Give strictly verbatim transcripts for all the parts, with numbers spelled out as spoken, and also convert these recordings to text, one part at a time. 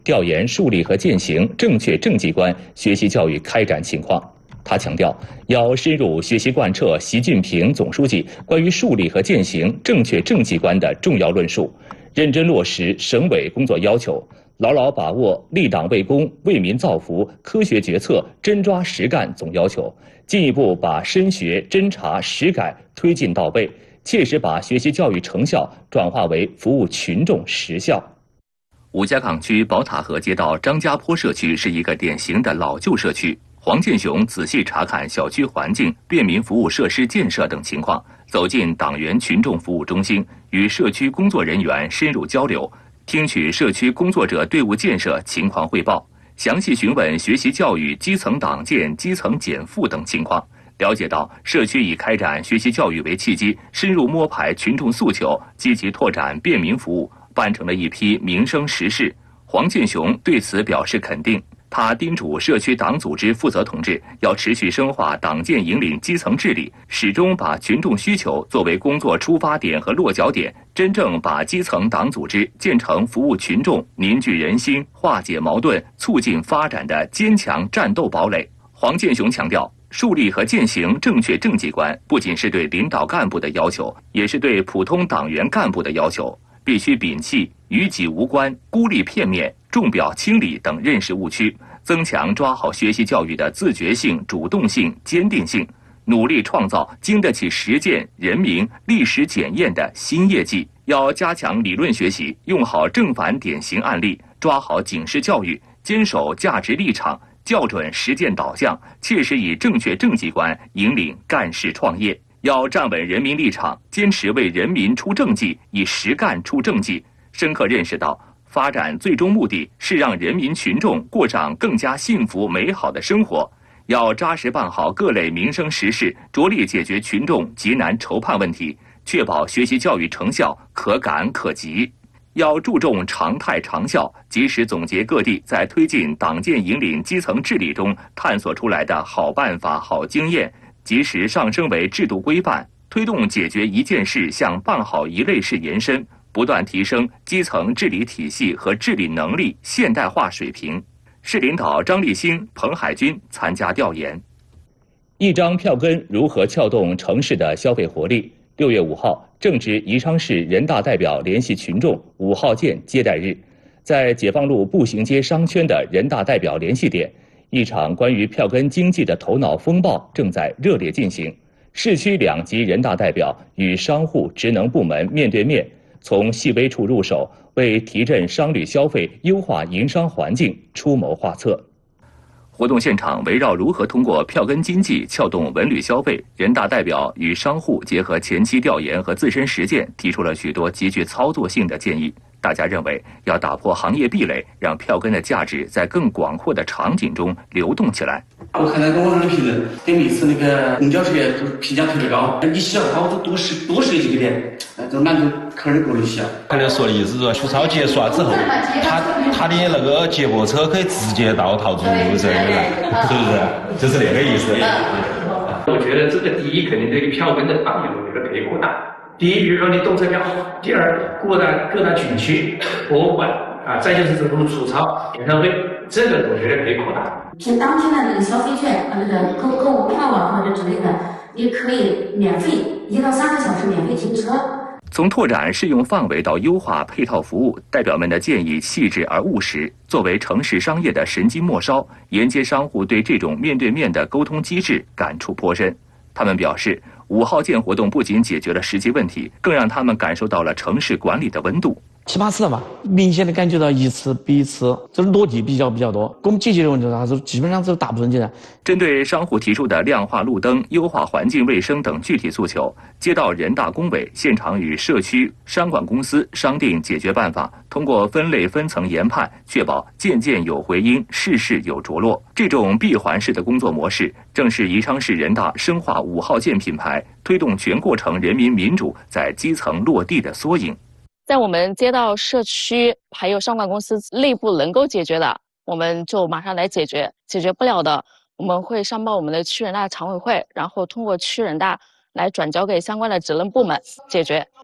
调研树立和践行正确政绩观学习教育开展情况。他强调，要深入学习贯彻习近平总书记关于树立和践行正确政绩观的重要论述，认真落实省委工作要求，牢牢把握立党为公、为民造福、科学决策、真抓实干总要求，进一步把深学、侦查、实改推进到位，切实把学习教育成效转化为服务群众实效。吴家岗区宝塔河街道张家坡社区是一个典型的老旧社区。黄建雄仔细查看小区环境、便民服务设施建设等情况，走进党员群众服务中心，与社区工作人员深入交流，听取社区工作者队伍建设情况汇报，详细询问学习教育基层党建、基层减负等情况，了解到社区以开展学习教育为契机，深入摸排群众诉求，积极拓展便民服务，办成了一批民生实事。黄建雄对此表示肯定。他叮嘱社区党组织负责同志要持续深化党建引领基层治理，始终把群众需求作为工作出发点和落脚点，真正把基层党组织建成服务群众、凝聚人心、化解矛盾、促进发展的坚强战斗堡垒。黄建雄强调，树立和践行正确政绩观，不仅是对领导干部的要求，也是对普通党员干部的要求，必须摒弃与己无关、孤立片面、重表轻理等认识误区，增强抓好学习教育的自觉性、主动性、坚定性，努力创造经得起实践、人民历史检验的新业绩。要加强理论学习，用好正反典型案例，抓好警示教育，坚守价值立场，校准实践导向，切实以正确政绩观引领干事创业。要站稳人民立场，坚持为人民出政绩，以实干出政绩，深刻认识到发展最终目的是让人民群众过上更加幸福美好的生活。要扎实办好各类民生实事，着力解决群众急难愁盼问题，确保学习教育成效可感可及。要注重常态长效，及时总结各地在推进党建引领基层治理中探索出来的好办法、好经验，及时上升为制度规范，推动解决一件事向办好一类事延伸，不断提升基层治理体系和治理能力现代化水平。市领导张立新、彭海军参加调研。一张票根如何撬动城市的消费活力？六月五号，正值宜昌市人大代表联系群众五号线接待日，在解放路步行街商圈的人大代表联系点，一场关于票根经济的头脑风暴正在热烈进行。市区两级人大代表与商户职能部门面对面，从细微处入手，为提振商旅消费、优化营商环境出谋划策。活动现场围绕如何通过票根经济撬动文旅消费，人大代表与商户结合前期调研和自身实践，提出了许多极具操作性的建议。大家认为要打破行业壁垒，让票根的价值在更广阔的场景中流动起来。 我看那个网上的评论，对每次那个公交车评价特别高，你想好多多设多设几个点，就满足客人供需啊。 刚才说的意思说，出超结束了之后，他他的那个接驳车可以直接到桃竹路这里来，是不是？就是那个意思。 我觉得这个第一，肯定这个票根的大有这个可以扩大。第一，比如说你动车票；第二，各大各大景区、博物馆啊，再就是这种出超、演唱会，这个我觉得可以扩大。 像当天的那个消费券啊，那个购购物票啊或者之类的，也可以免费一到三个小时免费停车。 从拓展适用范围到优化配套服务，代表们的建议细致而务实，作为城市商业的神经末梢，沿街商户对这种面对面的沟通机制感触颇深。他们表示，五号线活动不仅解决了实际问题，更让他们感受到了城市管理的温度。 七八次了吧，明显的感觉到一次比一次，这逻辑比较比较多。给我们解决的问题还是基本上是大部分解决。 针对商户提出的亮化路灯、优化环境卫生等具体诉求，街道人大工委现场与社区商管公司商定解决办法，通过分类分层研判，确保件件有回音，事事有着落。这种闭环式的工作模式，正是宜昌市人大深化五号线品牌，推动全过程人民民主在基层落地的缩影。 在我们街道、社区还有商管公司内部能够解决的，我们就马上来解决；解决不了的，我们会上报我们的区人大常委会，然后通过区人大来转交给相关的职能部门解决。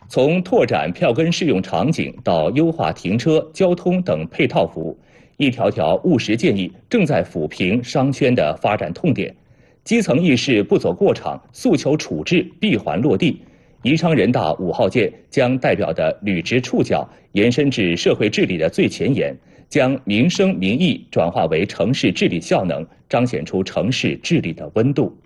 从拓展票根适用场景到优化停车、交通等配套服务，一条条务实建议正在抚平商圈的发展痛点。基层议事不走过场，诉求处置闭环落地。宜昌人大五号届将代表的履职触角延伸至社会治理的最前沿，将民生民意转化为城市治理效能，彰显出城市治理的温度。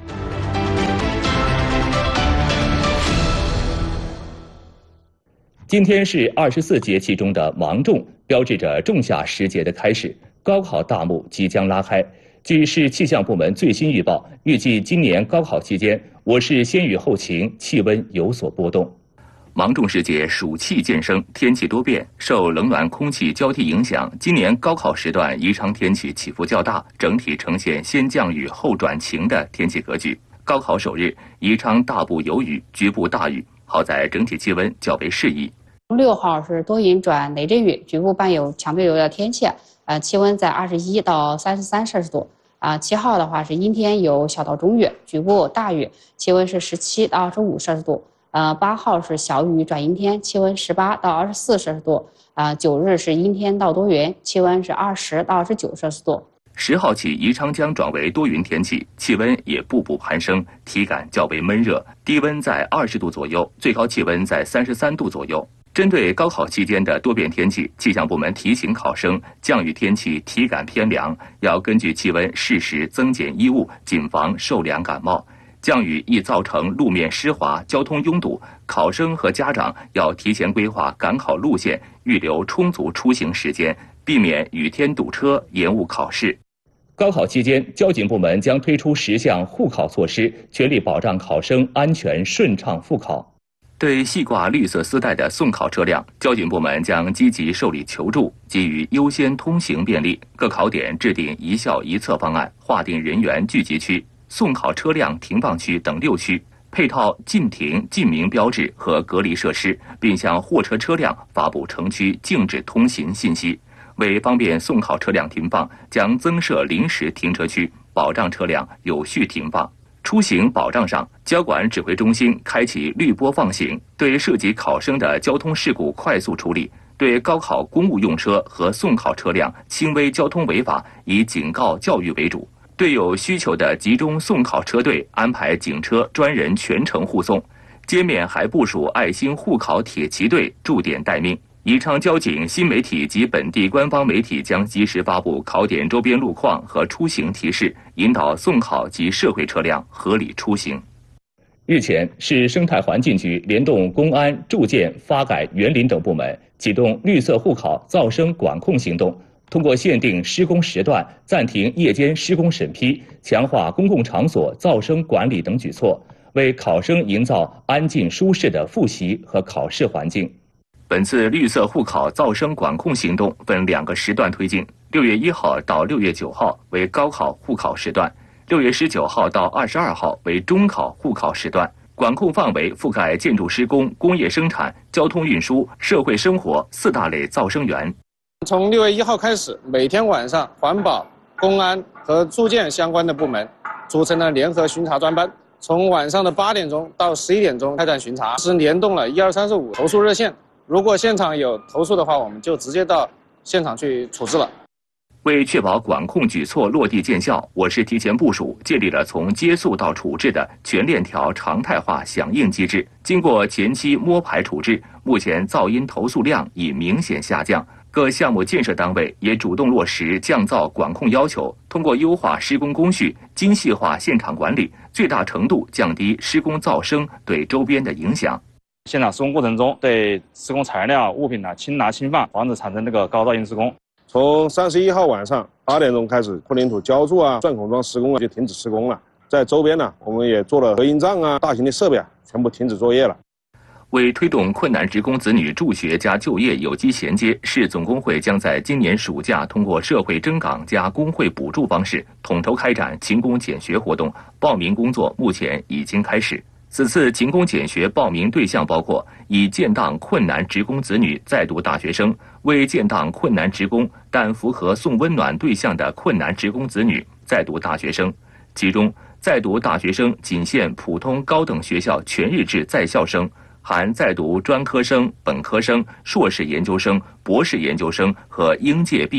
今天是二十四节气中的芒种，标志着仲夏时节的开始，高考大幕即将拉开。据市气象部门最新预报，预计今年高考期间，我市先雨后晴，气温有所波动。芒种时节，暑气渐生，天气多变，受冷暖空气交替影响，今年高考时段宜昌天气起伏较大，整体呈现先降雨后转晴的天气格局。高考首日，宜昌大部有雨，局部大雨，好在整体气温较为适宜。 六号是多云转雷阵雨，局部伴有强对流的天气，呃，气温在二十一到三十三摄氏度。啊，七号的话是阴天有小到中雨，局部大雨，气温是十七到二十五摄氏度。呃，八号是小雨转阴天，气温十八到二十四摄氏度。啊，九日是阴天到多云，气温是二十到二十九摄氏度。 十号起，宜昌将转为多云天气，气温也步步攀升，体感较为闷热，低温在二十度左右，最高气温在三十三度左右。针对高考期间的多变天气，气象部门提醒考生，降雨天气体感偏凉，要根据气温适时增减衣物，谨防受凉感冒。降雨易造成路面湿滑、交通拥堵，考生和家长要提前规划赶考路线，预留充足出行时间，避免雨天堵车，延误考试。高考期间，交警部门将推出十项护考措施，全力保障考生安全顺畅复考。对系挂绿色丝带的送考车辆，交警部门将积极受理求助，给予优先通行便利。各考点制定一校一测方案，划定人员聚集区、送考车辆停放区等六区，配套禁停、禁鸣标志和隔离设施，并向货车车辆发布城区禁止通行信息。为方便送考车辆停放，将增设临时停车区，保障车辆有序停放。出行保障上，交管指挥中心开启绿波放行，对涉及考生的交通事故快速处理，对高考公务用车和送考车辆轻微交通违法以警告教育为主，对有需求的集中送考车队安排警车专人全程护送，街面还部署爱心护考铁骑队驻点待命。宜昌交警新媒体及本地官方媒体将及时发布考点周边路况和出行提示，引导送考及社会车辆合理出行。日前，市生态环境局联动公安、住建、发改、园林等部门，启动绿色护考噪声管控行动，通过限定施工时段、暂停夜间施工审批、强化公共场所噪声管理等举措，为考生营造安静舒适的复习和考试环境。本次绿色护考噪声管控行动分两个时段推进，六月一号到六月九号为高考护考时段，六月十九号到二十二号为中考护考时段。管控范围覆盖建筑施工、工业生产、交通运输、社会生活四大类噪声源。 从六月一号开始，每天晚上环保、公安和住建相关的部门组成了联合巡查专班，从晚上的八点钟到十一点钟开展巡查，是联动了一二三四五投诉热线。如果现场有投诉的话，我们就直接到现场去处置了。 为确保管控举措落地见效，我市提前部署，建立了从接诉到处置的全链条常态化响应机制。经过前期摸排处置，目前噪音投诉量已明显下降。各项目建设单位也主动落实降噪管控要求，通过优化施工工序、精细化现场管理，最大程度降低施工噪声对周边的影响。 现场施工过程中，对施工材料、物品的轻拿轻放，防止产生这个高噪音施工。 从三十一号晚上八点钟开始，混凝土浇筑啊、钻孔桩施工啊就停止施工了。在周边呢，我们也做了隔音障啊、大型的设备啊，全部停止作业了。 为推动困难职工子女助学加就业有机衔接，市总工会将在今年暑假通过社会征岗加工会补助方式，统筹开展勤工俭学活动。报名工作目前已经开始。此次勤工俭学报名对象包括已建档困难职工子女在读大学生、未建档困难职工但符合送温暖对象的困难职工子女在读大学生，其中在读大学生仅限普通高等学校全日制在校生， 含在读专科生、本科生、硕士研究生、博士研究生和应届毕